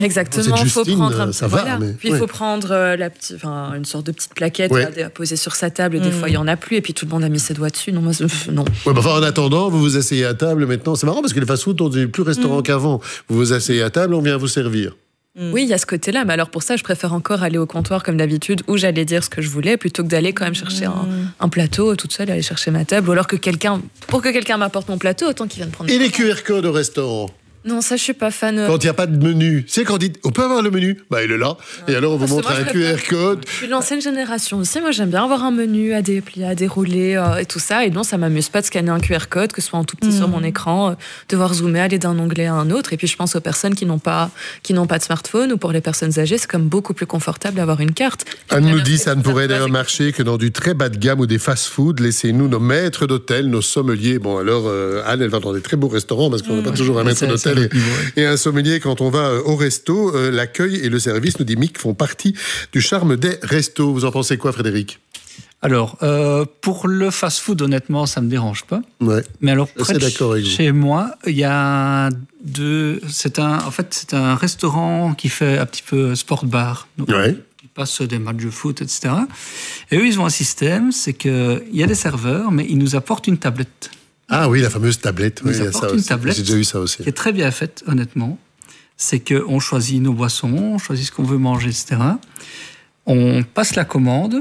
Exactement, il faut prendre ça va, mais... Puis il faut prendre une sorte de petite plaquette à poser sur sa table. Des fois, il n'y en a plus, et puis tout le monde a mis ses doigts dessus. Non, moi, non. Ouais, en attendant, vous vous asseyez à table maintenant. C'est marrant parce que les fast-food, on n'est plus restaurant qu'avant. Vous vous asseyez à table, on vient vous servir. Oui, il y a ce côté-là, mais alors pour ça, je préfère encore aller au comptoir comme d'habitude, où j'allais dire ce que je voulais, plutôt que d'aller quand même chercher un plateau toute seule, aller chercher ma table, ou alors pour que quelqu'un m'apporte mon plateau, autant qu'il vienne prendre. Et les QR codes au restaurant? Non, ça, je suis pas fan. Quand il n'y a pas de menu. C'est quand on dit, on peut avoir le menu? Bah, il est là. Et alors, on vous montre un QR code. Je suis de l'ancienne génération aussi. Moi, j'aime bien avoir un menu à déplier, à dérouler et tout ça. Et non, ça m'amuse pas de scanner un QR code, que ce soit en tout petit sur mon écran, devoir zoomer, aller d'un onglet à un autre. Et puis, je pense aux personnes qui n'ont pas de smartphone, ou pour les personnes âgées, c'est comme beaucoup plus confortable d'avoir une carte. Anne nous dit, ça ne pourrait d'ailleurs marcher que dans du très bas de gamme ou des fast-food. Laissez-nous nos maîtres d'hôtel, nos sommeliers. Bon, alors, Anne, elle va dans des très beaux restaurants parce qu'on n'a pas toujours un maître d'hôtel et un sommelier quand on va au resto. L'accueil et le service, nous dit Mick, font partie du charme des restos. Vous en pensez quoi, Frédéric? Alors, pour le fast-food, honnêtement, ça me dérange pas. Ouais. Mais alors, près de chez moi, il y a c'est un restaurant qui fait un petit peu sport bar. Donc, ils passent des matchs de foot, etc. Et eux, ils ont un système, c'est qu'il y a des serveurs, mais ils nous apportent une tablette. Ah oui, la fameuse tablette. Ils apportent une tablette. J'ai déjà eu ça aussi. Qui est très bien faite, honnêtement. C'est qu'on choisit nos boissons, on choisit ce qu'on veut manger, etc. On passe la commande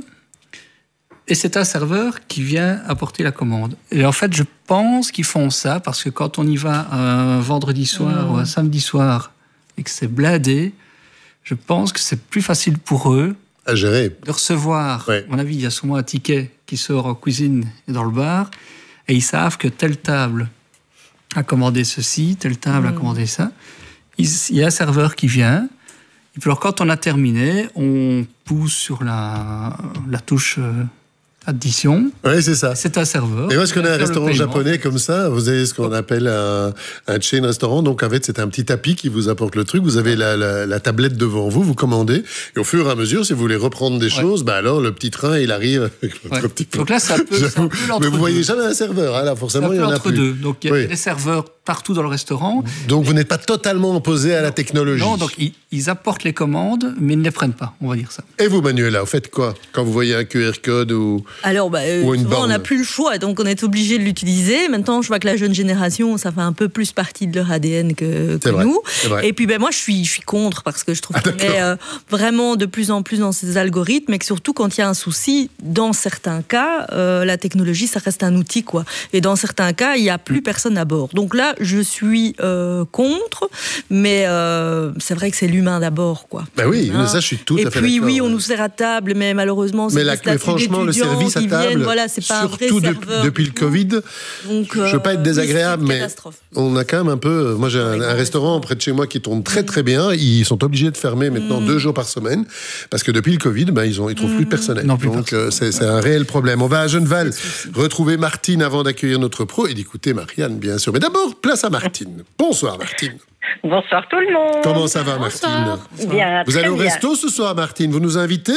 et c'est un serveur qui vient apporter la commande. Et en fait, je pense qu'ils font ça parce que quand on y va un vendredi soir ou un samedi soir et que c'est blindé, je pense que c'est plus facile pour eux à gérer, de recevoir. À mon avis, il y a souvent un ticket qui sort en cuisine et dans le bar et ils savent que telle table a commandé ceci, telle table a commandé ça. Il y a un serveur qui vient. Et puis alors, quand on a terminé, on pousse sur la touche addition. Oui, c'est ça. C'est un serveur. Et moi, est-ce qu'on a un restaurant japonais comme ça? Vous avez ce qu'on appelle un chain restaurant. Donc, en fait, c'est un petit tapis qui vous apporte le truc. Vous avez la tablette devant vous, vous commandez. Et au fur et à mesure, si vous voulez reprendre des choses, bah alors, le petit train, il arrive avec votre petit peu. Donc là, c'est un peu mais vous voyez jamais un serveur. Hein, là, forcément, il y en a plus. Deux. Donc, il y a des serveurs partout dans le restaurant. Donc, vous n'êtes pas totalement opposé à la technologie. Non, donc ils apportent les commandes, mais ils ne les prennent pas, on va dire ça. Et vous, Manuela, vous faites quoi quand vous voyez un QR code ou une borne? On n'a plus le choix, donc on est obligé de l'utiliser. Maintenant, je vois que la jeune génération, ça fait un peu plus partie de leur ADN que nous. Et puis, moi, je suis contre parce que je trouve qu'on est vraiment de plus en plus dans ces algorithmes et que surtout, quand il y a un souci, dans certains cas, la technologie, ça reste un outil, quoi. Et dans certains cas, il n'y a plus personne à bord. Donc là, je suis contre, mais c'est vrai que c'est l'humain d'abord, quoi. Ben oui, mais ça, je suis tout à fait d'accord. Et puis, oui, on nous sert à table, mais malheureusement, c'est mais franchement, le service à table, c'est pas surtout depuis le Covid, donc, je ne veux pas être désagréable, mais on a quand même un peu... Moi, j'ai un restaurant près de chez moi qui tourne très, très bien. Ils sont obligés de fermer maintenant 2 jours par semaine, parce que depuis le Covid, ils ne trouvent plus de personnel. Donc, c'est un réel problème. On va à Genneval retrouver Martine avant d'accueillir notre pro et d'écouter Marianne, bien sûr. Mais d'abord, place à Martine. Bonsoir, Martine. Bonsoir tout le monde. Comment ça va, Martine? Bien, vous allez au resto ce soir, Martine? Vous nous invitez?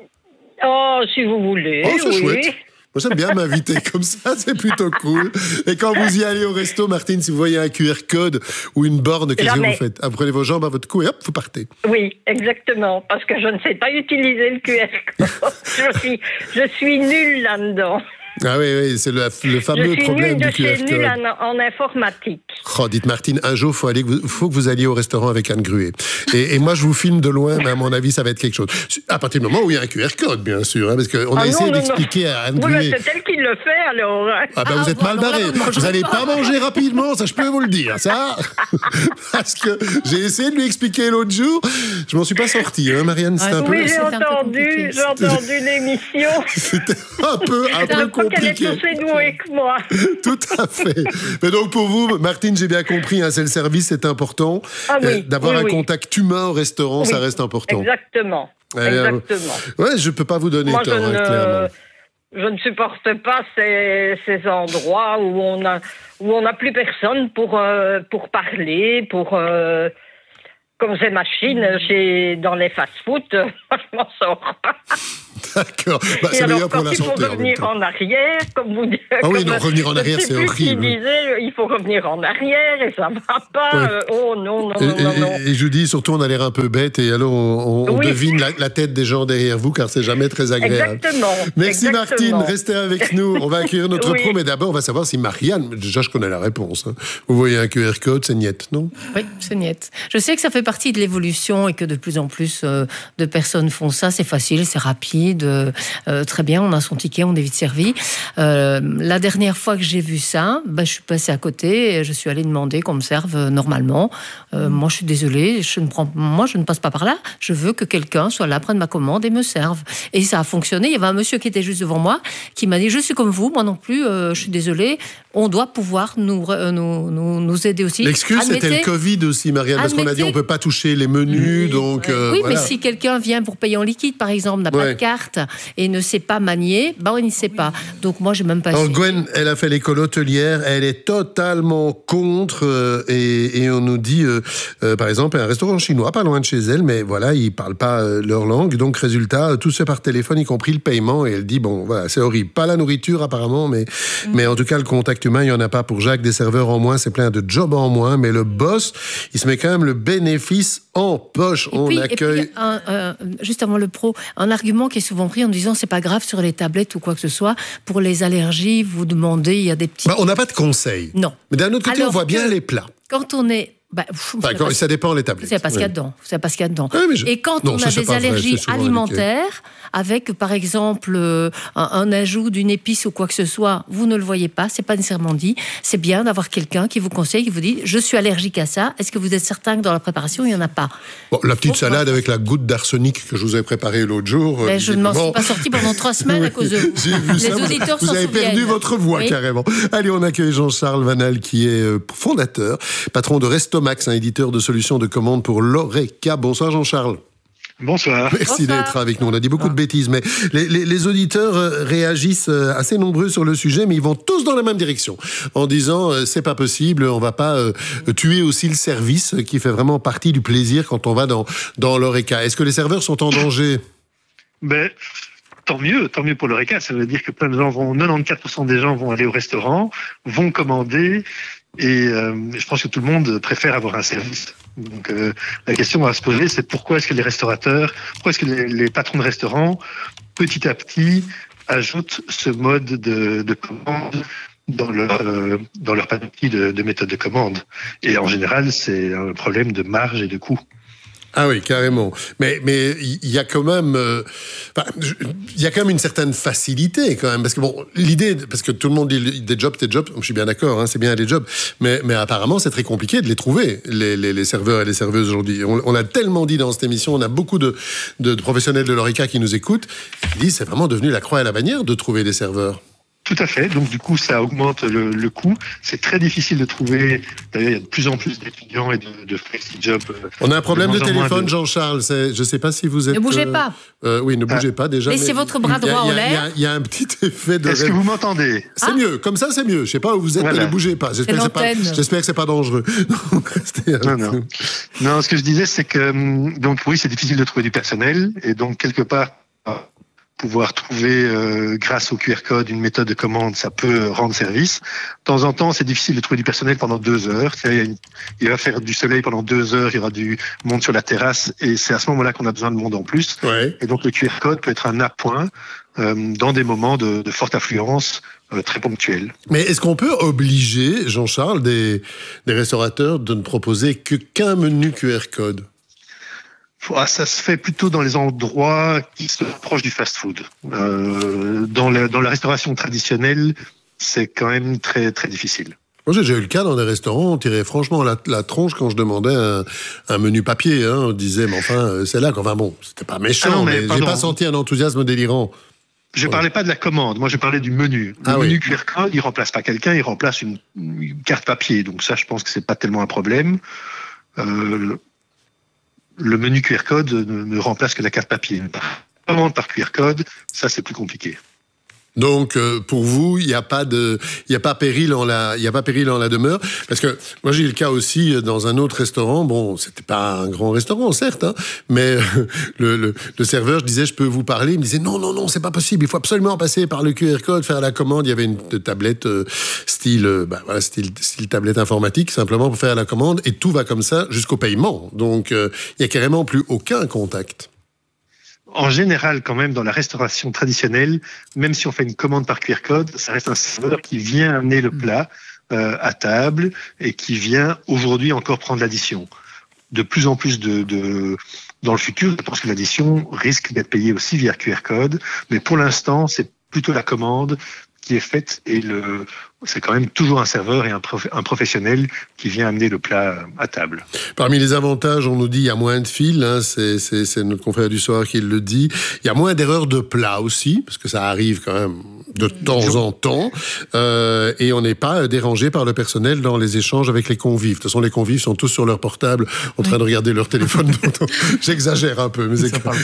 Oh, si vous voulez. Oh, c'est chouette. Moi, j'aime bien m'inviter comme ça, c'est plutôt cool. Et quand vous y allez au resto, Martine, si vous voyez un QR code ou une borne, qu'est-ce que vous faites? Vous prenez vos jambes à votre cou et hop, vous partez. Oui, exactement, parce que je ne sais pas utiliser le QR code. je suis nulle là-dedans. Ah oui, c'est le fameux problème du QR code. Je suis nulle en informatique. Oh, dites Martine, un jour, faut que vous alliez au restaurant avec Anne Gruet. Et moi, je vous filme de loin, mais à mon avis, ça va être quelque chose. À partir du moment où il y a un QR code, bien sûr, hein, parce qu'on a essayé d'expliquer à Anne Gruet. Oui, mais c'est elle qui le fait, alors. Vous êtes mal barré. Vous n'allez pas manger rapidement, ça, je peux vous le dire, ça. Parce que j'ai essayé de lui expliquer l'autre jour, je m'en suis pas sorti, hein, Marianne, c'était un peu... Oui, j'ai entendu l'émission. C'était un peu compliqué. Elle est aussi douée que moi. Tout à fait. Mais donc pour vous, Martine, j'ai bien compris, hein, c'est le service, c'est important. D'avoir un contact humain au restaurant, ça reste important. Exactement. Ouais, je peux pas vous donner tort, clairement. Je ne supporte pas ces endroits où on n'a plus personne pour parler, comme ces machines dans les fast-food, je m'en sors pas. D'accord. Bah, et c'est alors, meilleur pour quand la il faut santé. revenir en arrière, comme vous dites. Ah oui, non, revenir en arrière, c'est horrible. Il disait, il faut revenir en arrière et ça va pas. Ouais. Oh non, non. Et je vous dis, surtout, on a l'air un peu bête et alors on devine la tête des gens derrière vous car c'est jamais très agréable. Exactement. Merci Martine, restez avec nous. On va accueillir notre pro, mais d'abord, on va savoir si Marianne, déjà je connais la réponse. Hein. Vous voyez un QR code, c'est niet, non? Oui, c'est niet. Je sais que ça fait partie de l'évolution et que de plus en plus de personnes font ça. C'est facile, c'est rapide. Très bien, on a son ticket, on est vite servi. La dernière fois que j'ai vu ça, je suis passée à côté et je suis allée demander qu'on me serve normalement. Moi, je suis désolée, je ne passe pas par là. Je veux que quelqu'un soit là, prenne ma commande et me serve. Et ça a fonctionné. Il y avait un monsieur qui était juste devant moi qui m'a dit « Je suis comme vous, moi non plus, je suis désolée. On doit pouvoir nous aider aussi. » L'excuse, c'était le Covid aussi, Marianne, parce qu'on a dit on ne peut pas toucher les menus. Donc, oui, voilà. Mais si quelqu'un vient pour payer en liquide, par exemple, n'a pas de carte et ne sait pas manier, il ne sait pas. Donc moi, je n'ai même pas... Alors Gwen, elle a fait l'école hôtelière, elle est totalement contre et on nous dit, par exemple, un restaurant chinois, pas loin de chez elle, mais voilà, ils ne parlent pas leur langue. Donc résultat, tout se fait par téléphone, y compris le paiement. Et elle dit, bon, voilà, c'est horrible. Pas la nourriture apparemment, mais en tout cas, le contact humain, il n'y en a pas pour Jacques. Des serveurs en moins, c'est plein de jobs en moins. Mais le boss, il se met quand même le bénéfice en poche. On accueille... juste avant le pro, un argument qui est souvent pris en disant, c'est pas grave sur les tablettes ou quoi que ce soit. Pour les allergies, vous demandez, il y a des petits... on n'a pas de conseils. Non. Mais d'un autre côté, alors on voit bien les plats. Quand on est... ça dépend les tablettes. C'est pas ce qu'il y a dedans. C'est pas ce qu'il y a dedans. Oui, et quand on a des allergies alimentaires, avec par exemple un ajout d'une épice ou quoi que ce soit, vous ne le voyez pas, c'est pas nécessairement dit. C'est bien d'avoir quelqu'un qui vous conseille, qui vous dit je suis allergique à ça. Est-ce que vous êtes certain que dans la préparation il y en a pas? La petite salade avec la goutte d'arsenic que je vous ai préparée l'autre jour. Je ne m'en suis pas sortie pendant 3 semaines à cause de vous. Les auditeurs vous avez perdu votre voix carrément. Allez, on accueille Jean-Charles Vanal qui est fondateur, patron de Restomax, un éditeur de solutions de commande pour l'Oreca. Bonsoir Jean-Charles. Bonsoir. Merci d'être avec nous. On a dit beaucoup de bêtises, mais les auditeurs réagissent assez nombreux sur le sujet, mais ils vont tous dans la même direction, en disant c'est pas possible, on va pas tuer aussi le service qui fait vraiment partie du plaisir quand on va dans l'Oreca. Est-ce que les serveurs sont en danger? Tant mieux pour l'Oreca. Ça veut dire que 94% des gens vont aller au restaurant, vont commander. Et je pense que tout le monde préfère avoir un service. Donc la question à se poser, c'est pourquoi est-ce que les patrons de restaurants, petit à petit, ajoutent ce mode de commande dans leur panoplie de méthodes de commande. Et en général, c'est un problème de marge et de coût. Ah oui, carrément. Mais il y a quand même, une certaine facilité quand même, parce que l'idée, parce que tout le monde dit des jobs, je suis bien d'accord, hein, c'est bien des jobs, mais apparemment c'est très compliqué de les trouver, les serveurs et les serveuses aujourd'hui. On a tellement dit dans cette émission, on a beaucoup de professionnels de l'Oreca qui nous écoutent, qui disent c'est vraiment devenu la croix et la bannière de trouver des serveurs. Tout à fait. Donc, du coup, ça augmente le coût. C'est très difficile de trouver. D'ailleurs, il y a de plus en plus d'étudiants et de flexi-jobs. On a un problème de téléphone, Jean-Charles. Je ne sais pas si vous êtes... Ne bougez pas. Oui, ne bougez pas déjà. Laissez votre bras droit en l'air. Il y a un petit effet de... Est-ce que vous m'entendez? C'est mieux. Comme ça, c'est mieux. Je ne sais pas où vous êtes, mais ne bougez pas. J'espère que ce n'est pas dangereux. Donc, restez Non, ce que je disais, c'est que... Donc, oui, c'est difficile de trouver du personnel. Et donc, quelque part... pouvoir trouver, grâce au QR code, une méthode de commande, ça peut rendre service. De temps en temps, c'est difficile de trouver du personnel pendant 2 heures. Il va faire du soleil pendant 2 heures, il y aura du monde sur la terrasse, et c'est à ce moment-là qu'on a besoin de monde en plus. Ouais. Et donc, le QR code peut être un appoint dans des moments de forte affluence très ponctuels. Mais est-ce qu'on peut obliger, Jean-Charles, des restaurateurs de ne proposer qu'un menu QR code? Ça se fait plutôt dans les endroits qui se rapprochent du fast-food. Dans la restauration traditionnelle, c'est quand même très, très difficile. Moi, j'ai déjà eu le cas dans des restaurants, on tirait franchement la tronche quand je demandais un menu papier. Hein. On disait, mais enfin, c'est là. Enfin bon, c'était pas méchant, mais j'ai pas senti un enthousiasme délirant. Je parlais pas de la commande, moi je parlais du menu. Le menu QR code, il remplace pas quelqu'un, il remplace une carte papier. Donc ça, je pense que c'est pas tellement un problème. Le menu QR code ne remplace que la carte papier. Commande par QR code, ça c'est plus compliqué. Donc, pour vous, il n'y a pas péril en la demeure. Parce que moi, j'ai eu le cas aussi dans un autre restaurant. Bon, c'était pas un grand restaurant, certes, hein, mais le serveur, je disais, je peux vous parler. Il me disait, non, c'est pas possible. Il faut absolument passer par le QR code, faire la commande. Il y avait une tablette style tablette informatique, simplement pour faire la commande. Et tout va comme ça jusqu'au paiement. Donc, il n'y a carrément plus aucun contact. En général, quand même, dans la restauration traditionnelle, même si on fait une commande par QR code, ça reste un serveur qui vient amener le plat à table et qui vient aujourd'hui encore prendre l'addition. De plus en plus dans le futur, je pense que l'addition risque d'être payée aussi via QR code, mais pour l'instant, c'est plutôt la commande qui est faite et c'est quand même toujours un serveur et un professionnel qui vient amener le plat à table. Parmi les avantages, on nous dit il y a moins de fils, hein, c'est notre confrère du soir qui le dit. Il y a moins d'erreurs de plat aussi, parce que ça arrive quand même de temps en temps, et on n'est pas dérangé par le personnel dans les échanges avec les convives. De toute façon, les convives sont tous sur leur portable en train de regarder leur téléphone. J'exagère un peu, mais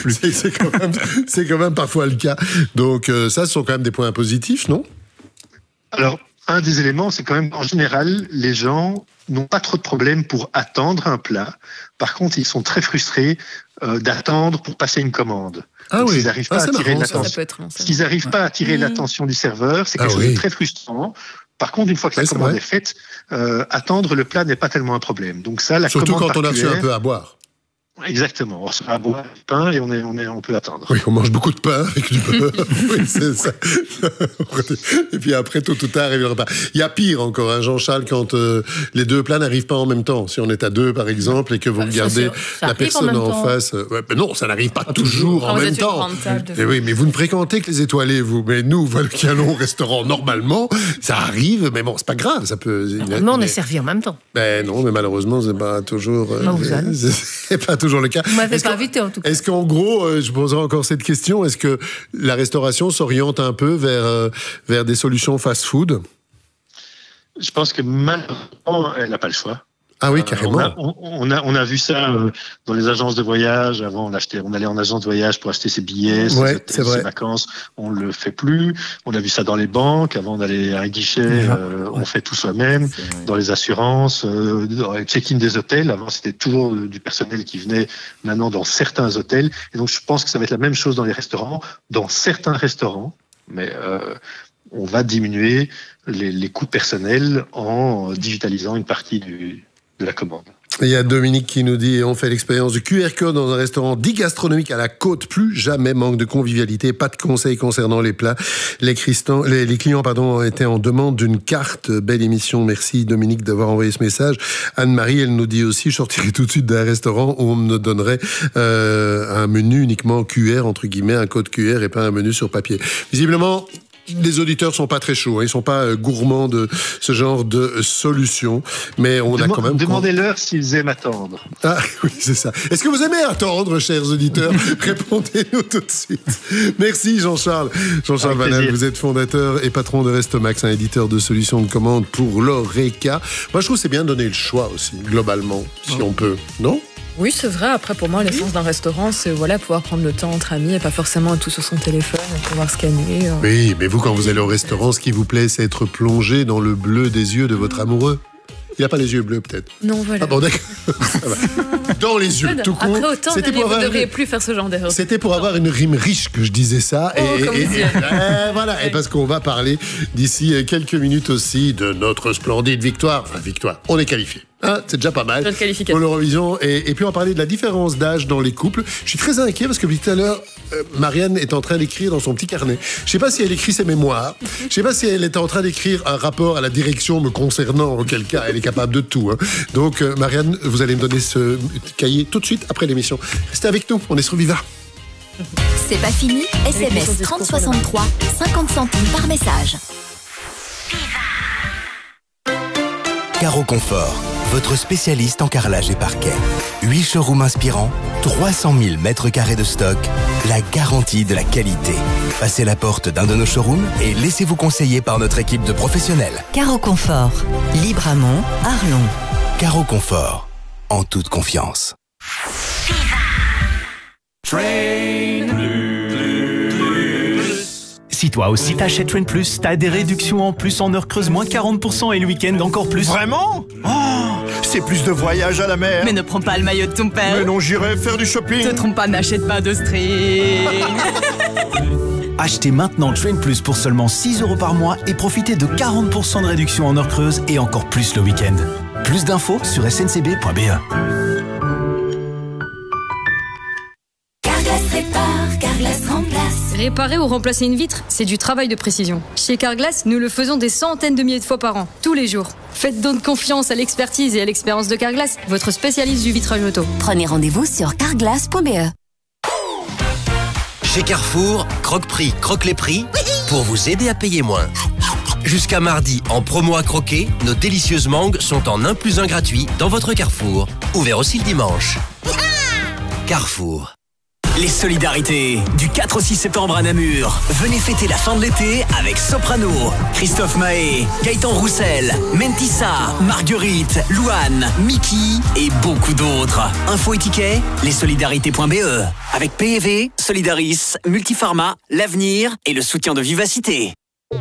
c'est quand même parfois le cas. Donc ça, ce sont quand même des points positifs, non ? Alors, un des éléments, c'est quand même, en général, les gens n'ont pas trop de problèmes pour attendre un plat. Par contre, ils sont très frustrés d'attendre pour passer une commande. Ah oui. S'ils n'arrivent pas à attirer l'attention du serveur, c'est quelque chose de très frustrant. Par contre, une fois que la commande est faite, attendre le plat n'est pas tellement un problème. Donc ça, surtout quand on a reçu un peu à boire. Exactement, on reçoit un boire du pain et on peut attendre. Oui, on mange beaucoup de pain avec du beurre. Oui, c'est ça. Et puis après, tôt ou tard, arrive le repas. Il y a pire encore, hein, Jean-Charles, quand les deux plats n'arrivent pas en même temps. Si on est à deux, par exemple, et que vous regardez la personne en face. Mais non, ça n'arrive pas toujours en même temps. Et oui, mais vous ne fréquentez que les étoilés, vous. Mais nous, voilà, qui allons au restaurant normalement, ça arrive, mais bon, c'est pas grave. Ça peut. Normalement, on est servi en même temps. Ben non, mais malheureusement, c'est pas toujours. C'est pas toujours le cas. Vous m'avez pas invité en tout cas. Est-ce qu'en gros, je poserai encore cette question, est-ce que la restauration s'oriente un peu vers des solutions fast-food ? Je pense que malheureusement, elle n'a pas le choix. Ah oui, carrément. On a vu ça dans les agences de voyage. Avant, on allait en agence de voyage pour acheter ses billets, ses hôtels, ses vacances. On le fait plus. On a vu ça dans les banques. Avant, on allait à un guichet, on fait tout soi-même. Dans les assurances, dans les check-in des hôtels. Avant, c'était toujours du personnel qui venait. Maintenant, dans certains hôtels. Et donc, je pense que ça va être la même chose dans les restaurants. Dans certains restaurants, mais on va diminuer les coûts personnels en digitalisant une partie de la commande. Il y a Dominique qui nous dit, on fait l'expérience du QR code dans un restaurant dit gastronomique à la Côte, plus jamais manque de convivialité, pas de conseils concernant les plats. Les clients étaient en demande d'une carte. Belle émission, merci Dominique d'avoir envoyé ce message. Anne-Marie, elle nous dit aussi, je sortirai tout de suite d'un restaurant où on me donnerait un menu uniquement QR, entre guillemets, un code QR et pas un menu sur papier. Visiblement, les auditeurs sont pas très chauds, hein. Ils sont pas gourmands de ce genre de solution, mais on a quand même... Demandez-leur s'ils aiment attendre. Ah oui, c'est ça. Est-ce que vous aimez attendre, chers auditeurs ? Répondez-nous tout de suite. Merci Jean-Charles. Jean-Charles Vanel, vous êtes fondateur et patron de Restomax, un éditeur de solutions de commande pour l'Horeca. Moi, je trouve que c'est bien de donner le choix aussi, globalement, si on peut, non ? Oui, c'est vrai. Après, pour moi, l'essence d'un restaurant, c'est pouvoir prendre le temps entre amis et pas forcément tout sur son téléphone et pouvoir scanner. Oui, mais vous, quand vous allez au restaurant, ce qui vous plaît, c'est être plongé dans le bleu des yeux de votre amoureux. Il n'a pas les yeux bleus, peut-être. Non, voilà. Ah bon, d'accord. Dans les yeux, tout court. Après, autant, vous ne devriez plus faire ce genre d'erreur. C'était pour avoir une rime riche que je disais ça. Voilà. Et parce qu'on va parler d'ici quelques minutes aussi de notre splendide victoire. Enfin, victoire. On est qualifié. Hein, c'est déjà pas mal pour l'Eurovision. Et puis on va parler de la différence d'âge dans les couples. Je suis très inquiet parce que tout à l'heure, Marianne est en train d'écrire dans son petit carnet. Je sais pas si elle écrit ses mémoires. Je sais pas si elle est en train d'écrire un rapport à la direction me concernant, auquel cas elle est capable de tout. Hein. Donc Marianne, vous allez me donner ce cahier tout de suite après l'émission. Restez avec nous, on est sur Viva. C'est pas fini. SMS 3063, 50 centimes par message. Caro Confort, votre spécialiste en carrelage et parquet. 8 showrooms inspirants, 300 000 mètres carrés de stock, la garantie de la qualité. Passez la porte d'un de nos showrooms et laissez-vous conseiller par notre équipe de professionnels. Caro Confort, Libramont, Arlon. Caro Confort, en toute confiance. Si toi aussi t'achètes Train Plus, t'as des réductions en plus en heures creuses, moins 40% et le week-end encore plus. Vraiment ? C'est plus de voyages à la mer. Mais ne prends pas le maillot de ton père. Mais non, j'irai faire du shopping. Te trompe pas, n'achète pas de string. Achetez maintenant Train Plus pour seulement 6 € par mois et profitez de 40% de réduction en heures creuses et encore plus le week-end. Plus d'infos sur sncb.be. Carglass répare, Carglass remplace. Réparer ou remplacer une vitre, c'est du travail de précision. Chez Carglass, nous le faisons des centaines de milliers de fois par an, tous les jours. Faites donc confiance à l'expertise et à l'expérience de Carglass, votre spécialiste du vitrage auto. Prenez rendez-vous sur carglass.be. Chez Carrefour, Croque-Prix, croque les prix pour vous aider à payer moins. Jusqu'à mardi, en promo à croquer, nos délicieuses mangues sont en 1 + 1 gratuit dans votre Carrefour. Ouvert aussi le dimanche. Carrefour. Les solidarités, du 4 au 6 septembre à Namur. Venez fêter la fin de l'été avec Soprano, Christophe Mahé, Gaëtan Roussel, Mentissa, Marguerite, Louane, Mickey et beaucoup d'autres. Info et tickets, lessolidarités.be. Avec PEV, Solidaris, Multipharma, l'avenir et le soutien de Vivacité.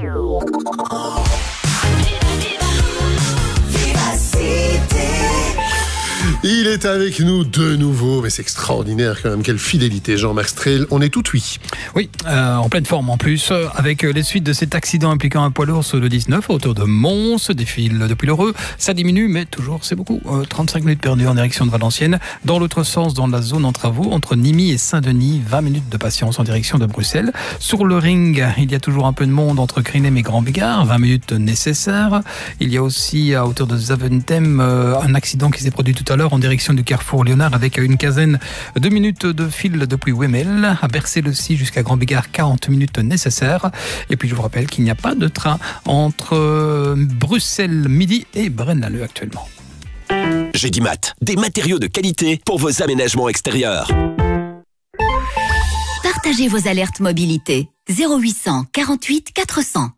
Il est avec nous de nouveau, mais c'est extraordinaire quand même, quelle fidélité, Jean-Marc Strel, on est tout oui. Oui, en pleine forme en plus, avec les suites de cet accident impliquant un poids lourd sur le 19, autour de Mons, défile depuis l'Heureux, ça diminue, mais toujours c'est beaucoup, 35 minutes perdues en direction de Valenciennes, dans l'autre sens, dans la zone en travaux, entre Nîmes et Saint-Denis, 20 minutes de patience en direction de Bruxelles. Sur le ring, il y a toujours un peu de monde entre Crinem et Grand-Bigard, 20 minutes nécessaires. Il y a aussi, à hauteur de Zaventem, un accident qui s'est produit tout à l'heure en direction du carrefour Léonard avec une quinzaine de minutes de fil depuis Wemel à Bercé-le-Cy jusqu'à Grand-Bigard, 40 minutes nécessaires. Et puis je vous rappelle qu'il n'y a pas de train entre Bruxelles midi et Braine-l'Alleud actuellement. Gédimat, des matériaux de qualité pour vos aménagements extérieurs. Partagez vos alertes mobilité 0800 48 400.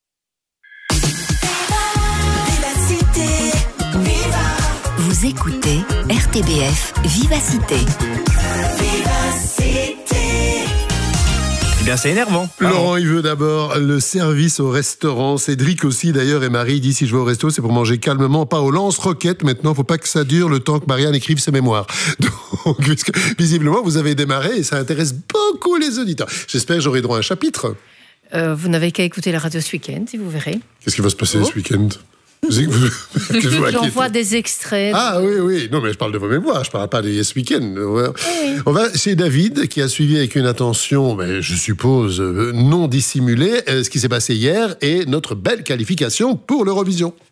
Vous écoutez RTBF Vivacité. Eh bien, c'est énervant. Laurent, il veut d'abord le service au restaurant. Cédric aussi, d'ailleurs, et Marie dit si je vais au resto, c'est pour manger calmement, pas au lance-roquettes. Maintenant, faut pas que ça dure le temps que Marianne écrive ses mémoires. Donc, puisque, visiblement, vous avez démarré et ça intéresse beaucoup les auditeurs. J'espère que j'aurai droit à un chapitre. Vous n'avez qu'à écouter la radio ce week-end, si vous verrez. Qu'est-ce qui va se passer ce week-end? J'envoie des extraits. Ah oui. Non, mais je parle de vos mémoires. Je parle pas de Yes Weekend. On va chez David, qui a suivi avec une attention, je suppose, non dissimulée, ce qui s'est passé hier et notre belle qualification pour l'Eurovision.